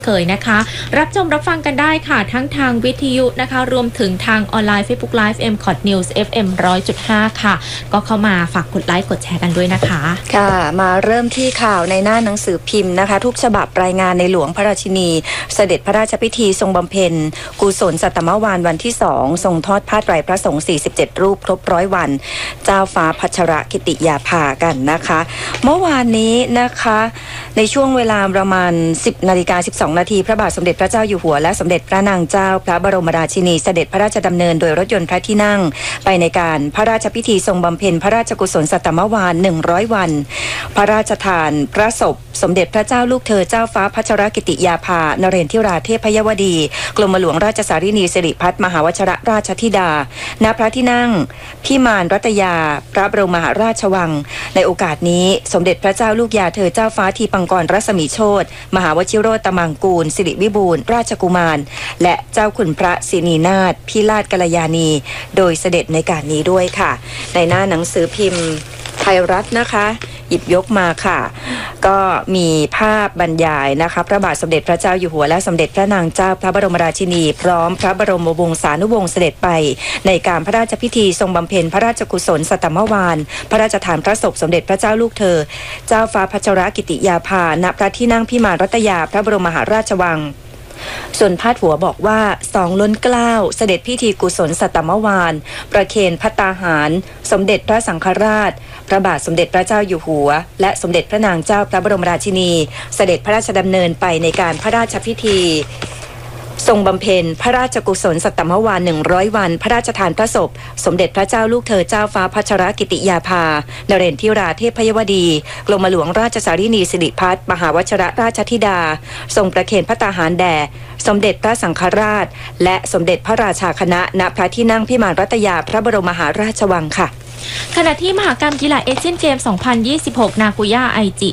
เคยนะคะรับชมรับฟังกันได้ค่ะทั้งทางวิทยุนะคะรวมถึงทางออนไลน์ Facebook Live MCOT News FM 100.5 ค่ะก็เข้ามาฝากกดไลค์กดแชร์กันด้วยนะคะค่ะมาเริ่มที่ข่าวในหน้าหนังสือพิมพ์นะคะทุกฉบับรายงานในหลวงพระราชินีเสด็จพระราชพิธีทรงบำเพ็ญกุศลสัตตมวาฬวันที่2ทรงทอดผ้าไตรพระสงฆ์47รูปครบ100วันเจ้าฟ้าพัชรกิติยาภากันนะคะเมื่อวานนี้นะคะในช่วงเวลาประมาณ 10:12 นาทีพระบาทสมเด็จพระเจ้าอยู่หัวและสมเด็จพระนางเจ้าพระบรมราชินีเสด็จพระราชดำเนินโดยรถยนต์พระที่นั่งไปในการพระราชพิธีทรงบำเพ็ญพระราชกุศลสัตตมวาฬ100วันพระราชทานพระศพสมเด็จพระเจ้าลูกเธอเจ้าฟ้าพัชรกิติยาภานเรนทิราเทพยวดีกรมหลวงราชสารินีสิริพัฒน์มหาวชิรราชธิดาณพระที่นั่งพิมานรัตยาพระบรมมหาราชวังในโอกาสนี้สมเด็จพระเจ้าลูกยาเธอเจ้าฟ้าทีปังกรรัศมีโชติมหาวชิโรตมังกูลสิริวิบูลย์ราชกุมารและเจ้าคุณพระศินีนาถพิราชกัลยาณีโดยเสด็จในการนี้ด้วยค่ะในหน้าหนังสือพิมพ์ไทยรัฐนะคะหยิบยกมาค่ะก็มีภาพบรรยายนะคะพระบาทสมเด็จพระเจ้าอยู่หัวและสมเด็จพระนางเจ้าพระบรมราชินีพร้อมพระบรมวงศานุวงศ์เสด็จไปในการพระราชพิธีทรงบำเพ็ญพระราชกุศลสัตตมวาฬพระราชทานพระศพสมเด็จพระเจ้าลูกเธอเจ้าฟ้าพัชรกิติยาภาณพระที่นั่งพิมานรัตยาพระบรมมหาราชวังส่วนพาดหัวบอกว่า2ล้นเกล้าเสด็จพิธีกุศลสัตตมวาฬประเคนภัตตาหารสมเด็จพระสังฆราชพระบาทสมเด็จพระเจ้าอยู่หัวและสมเด็จพระนางเจ้าพระบรมราชินีเสด็จพระราชดำเนินไปในการพระราชพิธีทรงบำเพ็ญพระราชกุศลสัตตมวาฬ100วันพระราชทานพระศพสมเด็จพระเจ้าลูกเธอเจ้าฟ้าพัชรกิติยาภานเรนทิราเทพยวดีกรมหลวงราชสารินีสิริพัฒน์มหาวชิรราชธิดาทรงประเคนพระตาหารแด่สมเด็จพระสังฆราชและสมเด็จพระราชาคณะณพระที่นั่งพิมานรัตยาพระบรมมหาราชวังค่ะขณะที่มหกรรมกีฬาเอเชียนเกม 2026 นาโกย่าไอจิ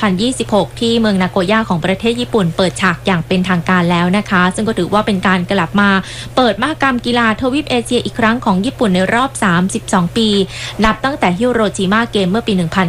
2026 ที่เมืองนาโกย่าของประเทศญี่ปุ่นเปิดฉากอย่างเป็นทางการแล้วนะคะซึ่งก็ถือว่าเป็นการกลับมาเปิดมหกรรมกีฬาทวีปเอเชียอีกครั้งของญี่ปุ่นในรอบ 32 ปีนับตั้งแต่ฮิโรชิมาเกมเมื่อปี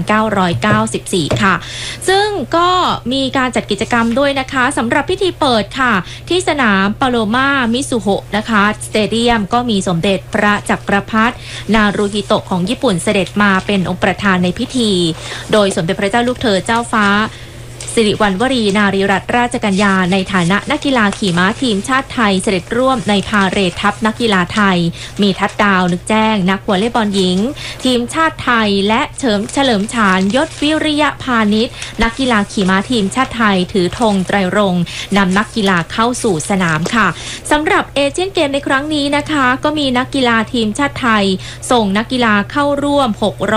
1994 ค่ะซึ่งก็มีการจัดกิจกรรมด้วยนะคะสำหรับพิธีเปิดค่ะที่สนามปาโลมามิซุโฮะนะคะสเตเดียมก็มีสมเด็จพระจักรพรรดินารูฮิโตะของญี่ปุ่นเสด็จมาเป็นองค์ประธานในพิธีโดยสมเด็จพระเจ้าลูกเธอเจ้าฟ้าสิริวัณวรีนารีรัตนราชกัญญาในฐานะนักกีฬาขี่ม้าทีมชาติไทยเสด็จร่วมในพาเหรดทัพนักกีฬาไทยมีทัดดาวนึกแจ้งนักวอลเลย์บอลหญิงทีมชาติไทยและเฉลิมฉานยศวิริยะพานิชนักกีฬาขี่ม้าทีมชาติไทยถือธงไตรรงค์นำนักกีฬาเข้าสู่สนามค่ะสำหรับเอเชียนเกมในครั้งนี้นะคะก็มีนักกีฬาทีมชาติไทยส่งนักกีฬาเข้าร่วม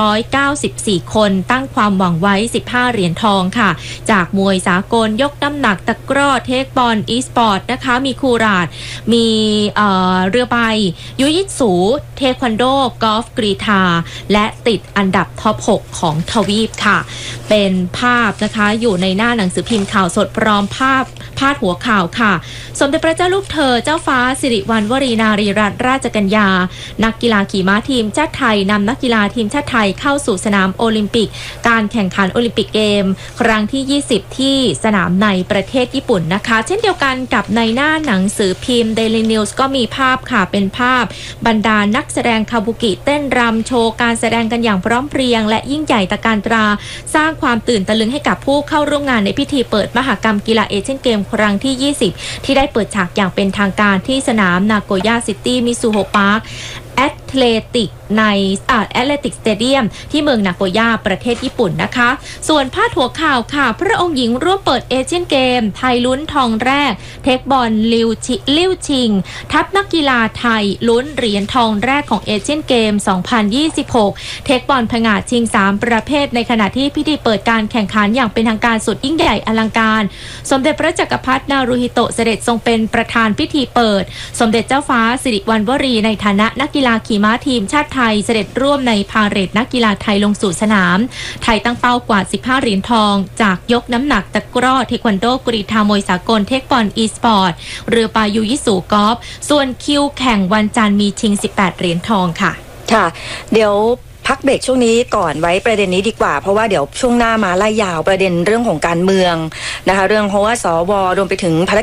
694คนตั้งความหวังไว้15เหรียญทองค่ะจากมวยสากลยกน้ำหนักตะกร้อเทคบอลอีสปอร์ตนะคะมีคูราดมีเรือใบยูยิสูเทควันโดกอล์ฟกรีฑาและติดอันดับท็อป6ของทวีปค่ะเป็นภาพนะคะอยู่ในหน้าหนังสือพิมพ์ข่าวสดพร้อมภาพพาดหัวข่าวค่ะสมเด็จพระเจ้าลูกเธอเจ้าฟ้าสิริวัณวรีนารีรัตนราชกัญญานักกีฬาขี่ม้าทีมชาติไทยนำนักกีฬาทีมชาติไทยเข้าสู่สนามโอลิมปิกการแข่งขันโอลิมปิกเกมครั้งที่20ที่สนามในประเทศญี่ปุ่นนะคะเช่นเดียวกันกับในหน้าหนังสือพิมพ์ Daily News ก็มีภาพค่ะเป็นภาพบรรดานักแสดงคาบุกิเต้นรำโชว์การแสดงกันอย่างพร้อมเพรียงและยิ่งใหญ่ตระการตราสร้างความตื่นตะลึงให้กับผู้เข้าร่วมงานในพิธีเปิดมหกรรมกีฬาเอเชียนเกมครั้งที่20ที่ได้เปิดฉากอย่างเป็นทางการที่สนามนาโกย่าซิตี้มิซุโฮะพาร์คแอตเลติกในแอตเลติกสเตเดียมที่เมืองนาโกย่าประเทศญี่ปุ่นนะคะส่วนพาดหัวข่าวค่ะพระองค์หญิงร่วมเปิดเอเชียนเกมไทยลุ้นทองแรกเทคบอลลิ่วชิงทัพนักกีฬาไทยลุ้นเหรียญทองแรกของเอเชียนเกม 2026 เทคบอลผงาดชิง3ประเภทในขณะที่พิธีเปิดการแข่งขันอย่างเป็นทางการสุดยิ่งใหญ่อลังการสมเด็จพระจักรพรรดินารูฮิโตะเสด็จทรงเป็นประธานพิธีเปิดสมเด็จเจ้าฟ้าสิริวัณวรีในฐานะนักกีฬาขี่ม้าทีมชาติไทยเสด็จร่วมในพาเหรดนักกีฬาไทยลงสู่สนามไทยตั้งเป้ากว่า15เหรียญทองจากยกน้ำหนักตะกร้อเทควันโดกรีฑามวยสากลเทคบอลอีสปอร์ตเรือปายูยิสูกอล์ฟส่วนคิวแข่งวันจันทร์มีชิง18เหรียญทองค่ะเดี๋ยว พักเบรกช่วงนี้ก่อนไว้ประเด็นนี้ดีกว่าเพราะว่าเดี๋ยวช่วงหน้ามาไล่ยาวประเด็นเรื่องของการเมืองนะคะเรื่องเพราะว่าสวรวมไปถึงภาร